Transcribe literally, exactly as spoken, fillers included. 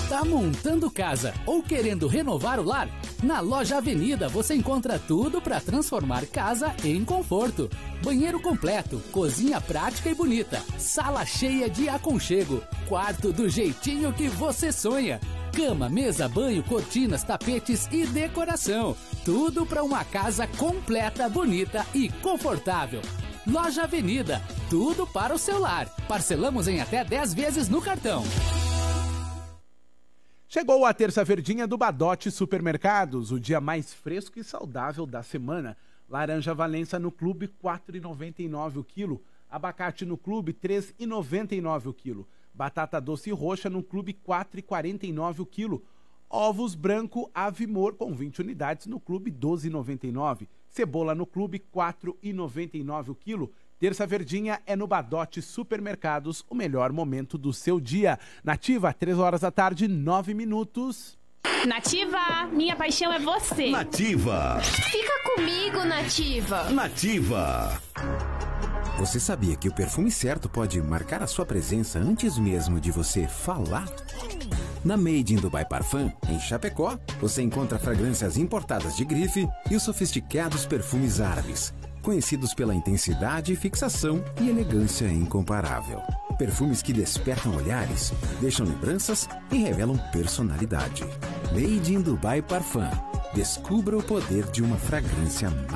Tá montando casa ou querendo renovar o lar? Na Loja Avenida você encontra tudo para transformar casa em conforto. Banheiro completo, cozinha prática e bonita, sala cheia de aconchego, quarto do jeitinho que você sonha. Cama, mesa, banho, cortinas, tapetes e decoração. Tudo para uma casa completa, bonita e confortável. Loja Avenida, tudo para o seu lar. Parcelamos em até dez vezes no cartão. Chegou a terça verdinha do Badote Supermercados, o dia mais fresco e saudável da semana. Laranja Valença no Clube, quatro reais e noventa e nove centavos o quilo. Abacate no Clube, três reais e noventa e nove centavos o quilo. Batata doce roxa no Clube, quatro reais e quarenta e nove centavos o quilo. Ovos branco Avimor com vinte unidades no Clube, doze reais e noventa e nove centavos. Cebola no Clube, quatro reais e noventa e nove centavos o quilo. Terça verdinha é no Badote Supermercados, o melhor momento do seu dia. Nativa, três horas da tarde, nove minutos. Nativa, minha paixão é você. Nativa. Fica comigo, Nativa. Nativa. Você sabia que o perfume certo pode marcar a sua presença antes mesmo de você falar? Na Made in Dubai Parfum, em Chapecó, você encontra fragrâncias importadas de grife e os sofisticados perfumes árabes, conhecidos pela intensidade, fixação e elegância incomparável. Perfumes que despertam olhares, deixam lembranças e revelam personalidade. Made in Dubai Parfum. Descubra o poder de uma fragrância